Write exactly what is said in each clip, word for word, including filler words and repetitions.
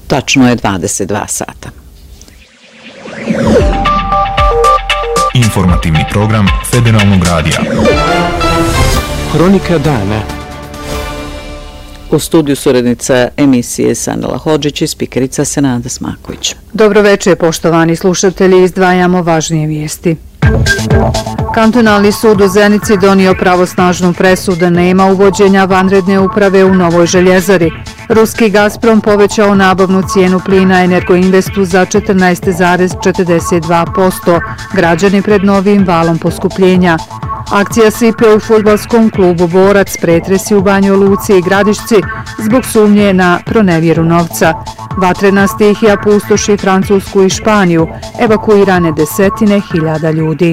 Tačno je dvadeset dva sata. Informativni program Federalnog radija. Hronika dana. U studiju su urednica emisije Sanela Hodžić i spikerica Senada Smaković. Dobro večer, poštovani slušatelji, izdvajamo važnije vijesti. Kantonalni sud u Zenici donio pravosnažnu presudu da nema uvođenja vanredne uprave u Novoj Željezari. Ruski Gazprom povećao nabavnu cijenu plina Energoinvestu za četrnaest zarez četrdeset dva posto. Građani pred novim valom poskupljenja. Akcija sipe u fudbalskom klubu Borac, pretresi u Banjoj Luci i Gradišci zbog sumnje na pronevjeru novca. Vatrena stihija pustoši Francusku i Španiju, evakuirane desetine hiljada ljudi.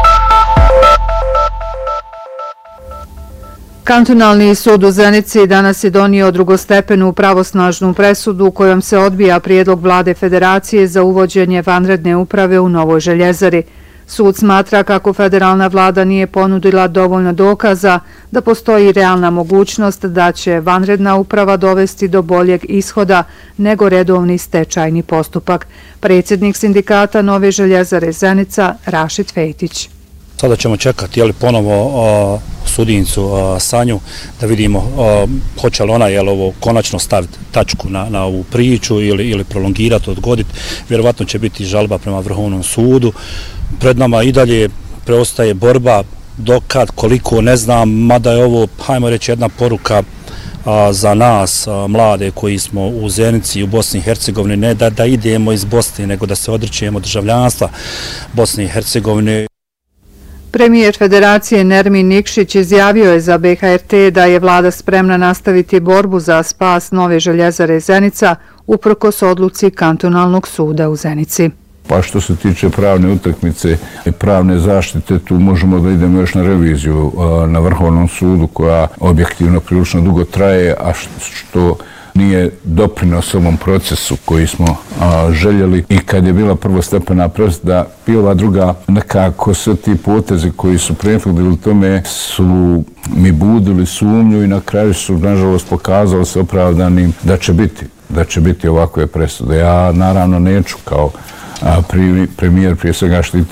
Kantonalni sud u Zenici danas je donio drugostepenu pravosnažnu presudu kojom se odbija prijedlog vlade Federacije za uvođenje vanredne uprave u Novoj Željezari. Sud smatra kako federalna vlada nije ponudila dovoljno dokaza da postoji realna mogućnost da će vanredna uprava dovesti do boljeg ishoda nego redovni stečajni postupak. Predsjednik sindikata Nove Željezare Zenica Rašid Fejtić. Sada ćemo čekati jeli, ponovo uh, sudincu uh, Sanju da vidimo uh, hoće li ona jel, ovo, konačno staviti tačku na, na ovu priču ili, ili prolongirati, odgoditi. Vjerovatno će biti žalba prema Vrhovnom sudu. Pred nama i dalje preostaje borba, dokad, koliko, ne znam, mada je ovo, hajmo reći, jedna poruka a, za nas, a, mlade koji smo u Zenici i u Bosni i Hercegovini, ne da, da idemo iz Bosne, nego da se odričemo državljanstva Bosne i Hercegovine. Premijer Federacije Nermin Nikšić izjavio je za B H R T da je vlada spremna nastaviti borbu za spas Nove Željezare Zenica uprkos odluci Kantonalnog suda u Zenici. Pa što se tiče pravne utakmice i pravne zaštite, tu možemo da idemo još na reviziju na Vrhovnom sudu koja objektivno prilično dugo traje, a što nije doprinos ovom procesu koji smo a, željeli. I kad je bila prvostepena presuda, i ova druga, nekako sve ti potezi koji su prethodili tome su mi budili sumnju i na kraju su, nažalost, pokazali se opravdanim da će biti, da će biti ovakve presude. Ja naravno neću kao a, premijer prije svega štiti